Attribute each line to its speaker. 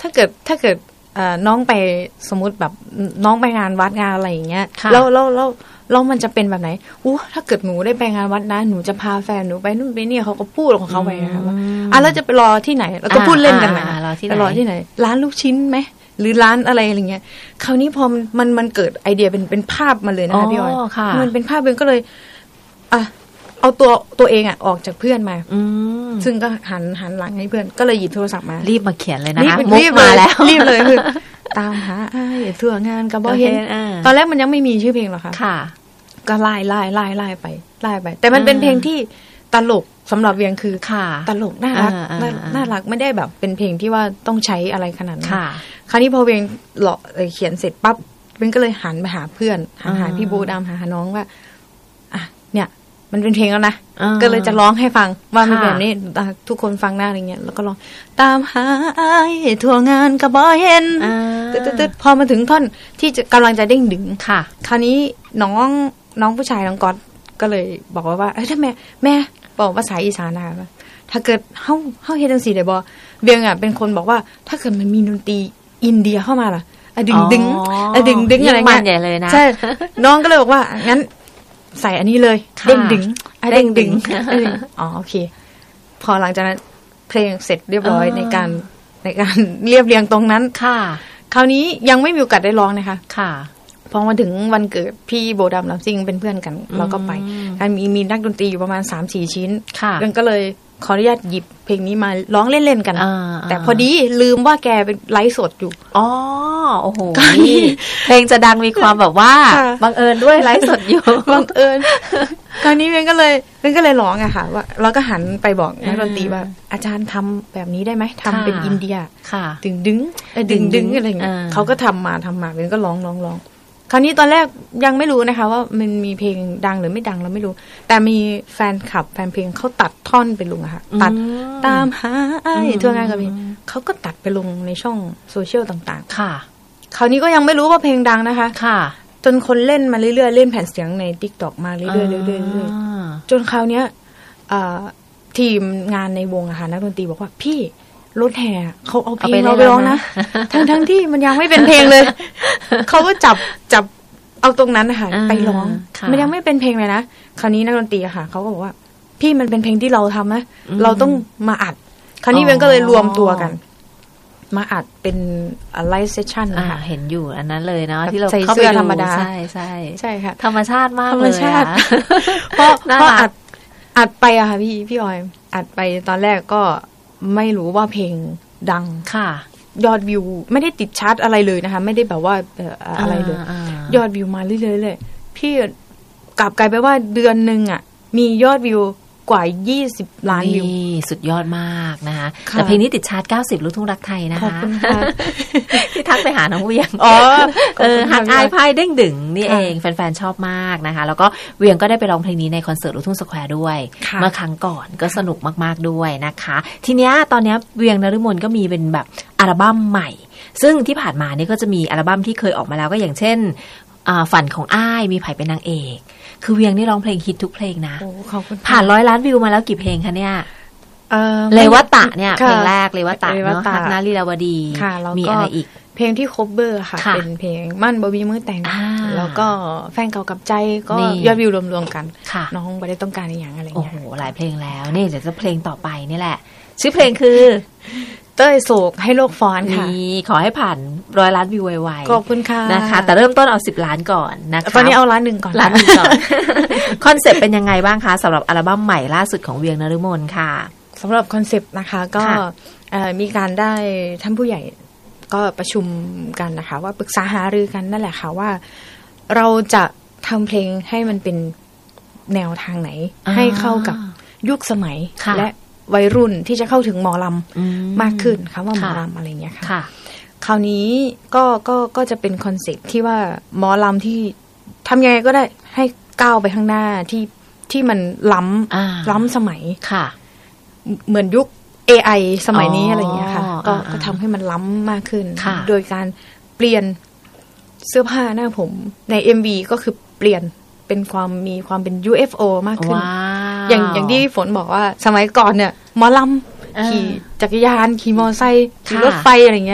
Speaker 1: ถ้าเกิดน้องไปสมมุติแบบน้องไปงานวัดงานอะไรอย่างเงี้ยแล้วมันจะเป็นแบบไหนถ้าเกิดหนูได้ไปงานวัดนะหนูจะพาแฟนหนูไปนู่นไปนี่เขาก็พูดของเขาไปนะคะว่าแล้วจะไปรอที่ไหนแล้วก็พูดเล่นกันนะไปรอที่ไหนร้านลูกชิ้นไหมหรือร้านอะไรเงี้ยคราวนี้พอมันเกิดไอเดียเป็นภาพมาเลยนะคะพี่ออยมันเป็นภาพเป็นก็เลยเอาตัวเองออกจากเพื่อนมาซึ่งก็หันหลังให้เพื่อนก็เลยหยิบโทรศัพท์มา
Speaker 2: รีบมาเขียนเลยนะคะรีบมาแล้ว
Speaker 1: รีบเลยคือตามหาทั่วงานกับบ่เห็นตอนแรกมันยังไม่มีชื่อเพลงหรอกค่ะก็ไล่ไปแต่มันเป็นเพลงที่ตลกสำหรับเวียงคือตลกน่ารักไม่ได้แบบเป็นเพลงที่ว่าต้องใช้อะไรขนาดนั้นคราวนี้พอเวียงเขียนเสร็จปั๊บเวียงก็เลยหันไปหาเพื่อนหาพี่โบดามหาน้องว่าเนี่ยมันเป็นเพลงแล้วนะก็เลยจะร้องให้ฟังว่ามันแบบนี้ทุกคนฟังหน้าอะไรเงี้ยแล้วก็ร้องตามหาทั่วงานกับบ่เห็นตึ๊ดพอมาถึงท่อนที่กำลังจะเด้งดึงคราวนี้น้องผู้ชายน้องก๊อตก็เลยบอกว่าถ้าแม่บอกภาษาอีสานนะคะถ้าเกิดเฮาเฮ็ดจังซี่ได้บ่เบียงเป็นคนบอกว่าถ้าเกิดมันมีดนตรีอินเดียเข้ามาล่ะดึงอะไรเงี้ย
Speaker 2: มันใหญ่เลยนะ
Speaker 1: ใช่น้องก็เลยบอกว่างั้นใส่อันนี้เลยเด้งดึงโอเคพอหลังจากนั้นเพลงเสร็จเรียบร้อยในการเรียบเรียงตรงนั้นคราวนี้ยังไม่มีโอกาสได้ร้องนะคะพอมาถึงวันเกิดพี่โบดำลำซิ่งเป็นเพื่อนกันเราก็ไปมีนักดนตรีอยู่ประมาณ 3-4 ชิ้นก็เลยขออนุญาตหยิบเพลงนี้มาร้องเล่นๆกันแต่พอดีลืมว่าแกเป็นไลฟ์สดอยู่
Speaker 2: โอ้โหนี่เพลงจะดังมีความแบบว่าบังเอิญด้วยไลฟ์สดอยู่
Speaker 1: บังเอิญคราวนี้เบนก็เลยร้องอะค่ะว่าเราก็หันไปบอกนักดนตรีว่าอาจารย์ทำแบบนี้ได้ไหมทำเป็นอินเดียดึงอะไรอย่างเงี้ยเขาก็ทำมาเบนก็ร้องคราวนี้ตอนแรกยังไม่รู้นะคะว่ามันมีเพลงดังหรือไม่ดังเราไม่รู้แต่มีแฟนเพลงเขาตัดท่อนไปลงอะค่ะตัดตามหาทั่วงานกับเพลงเขาก็ตัดไปลงในช่องโซเชียลต่างๆค่ะคราวนี้ก็ยังไม่รู้ว่าเพลงดังนะคะค่ะจนคนเล่นมาเรื่อยๆเล่นแผ่นเสียงใน TikTok มาเรื่อยๆจนคราวเนี้ยทีมงานในวงอะค่ะนักดนตรีบอกว่าพี่รถแห่เขาเอาเพลงเราไปร้องนะทั้งที่มันยังไม่เป็นเพลงเลยเขาก็จับเอาตรงนั้นนะคะไปร้องมันยังไม่เป็นเพลงเลยนะคราวนี้นักดนตรีอะค่ะเขาก็บอกว่าพี่มันเป็นเพลงที่เราทำนะเราต้องมาอัดคราวนี้เวนก็เลยรวมตัวกันมาอัดเป็นไลฟ์เซสชั่นนะคะ
Speaker 2: เห็นอยู่อันนั้นเลยเนาะที่เรา
Speaker 1: ใส่เสื้อธรรมดา
Speaker 2: ใช่
Speaker 1: ค่ะ
Speaker 2: ธรรมชาติมากเลย
Speaker 1: เพราะอัดไปอะค่ะพี่ออยอัดไปตอนแรกก็ไม่รู้ว่าเพลงดังค่ะยอดวิวไม่ได้ติดชาร์ตอะไรเลยนะคะไม่ได้แบบว่าอะไรเลยยอดวิวมาเรื่อยๆเลยพี่กลับกลายไปว่าเดือนนึงอ่ะมียอดวิวกว่า20 ล้านวิว
Speaker 2: สุดยอดมากนะคะแต่เพลงนี้ติดชาร์ต90ลูกทุ่งรักไทยนะคะขอบคุณค่ะที่ทักไปหาน้องเวียงหักอายพายเด้งดึงนี่เองแฟนๆชอบมากนะคะแล้วก็เวียงก็ได้ไปร้องเพลงนี้ในคอนเสิร์ตลูกทุ่งสแควร์ด้วยเมื่อครั้งก่อนก็สนุกมากๆด้วยนะคะทีเนี้ยตอนนี้เวียงนฤมลก็มีเป็นแบบอัลบั้มใหม่ซึ่งที่ผ่านมานี่ก็จะมีอัลบั้มที่เคยออกมาแล้วก็อย่างเช่นฝันของอ้ายมีไผ่เป็นนางเอกคือเวียงนี่ร้องเพลงฮิตทุกเพลงนะผ่าน100 ล้านวิวมาแล้วกี่เพลงคะเนี่ยเลวตะเนี่ยเพลงแรกเลวตะเนาะฮักนาลีลาวดีมีอะไรอีก
Speaker 1: เพลงที่ cover ค่ะเป็นเพลงมั่นบ่มีมือแต่งแล้วก็แฟนเก่ากับใจก็ยอดวิวรวมๆกันน้องบ่ได้ต้องการอย่างอะไรอย่างเงี้ย
Speaker 2: โอ้โหหลายเพลงแล้วนี่เดี๋ยวจะเพลงต่อไปนี่แหละชื่อเพลงคือ
Speaker 1: เต้ยโศกให้โลกฟ้อนค่ะ
Speaker 2: ขอให้ผ่าน100 ล้านวิวไว
Speaker 1: ๆขอบคุณค่ะ
Speaker 2: นะคะแต่เริ่มต้นเอา10 ล้านก่อนนะคะ
Speaker 1: ตอนนี้เอา1 ล้านก่อน
Speaker 2: 1 ล้านก่อนคอนเซ็ปต์เป็นยังไงบ้างคะสำหรับอัลบั้มใหม่ล่าสุดของเวียงนฤมลค่ะ
Speaker 1: สำหรับคอนเซ็ปต์นะคะก็มีการได้ท่านผู้ใหญ่ก็ประชุมกันนะคะว่าปรึกษาหารือกันนั่นแหละค่ะว่าเราจะทำเพลงให้มันเป็นแนวทางไหนให้เข้ากับยุคสมัยและวัยรุ่นที่จะเข้าถึงหมอลำมากขึ้นค่ะว่าหมอลำอะไรเงี้ยค่ะคราวนี้ก็จะเป็นคอนเซ็ปต์ที่ว่าหมอลำที่ทำยังไงก็ได้ให้ก้าวไปข้างหน้าที่มันล้ำสมัยค่ะเหมือนยุค AI สมัยนี้อะไรเงี้ยค่ะก็ทำให้มันล้ำมากขึ้นโดยการเปลี่ยนเสื้อผ้าหน้าผมใน MV ก็คือเปลี่ยนเป็นมีความเป็น UFO มากขึ้นอย่างที่ฝนบอกว่าสมัยก่อนเนี่ยหมอลำขี่จักรยานขี่มอเตอร์ไซค์ขี่รถไฟอะไรเงี้ย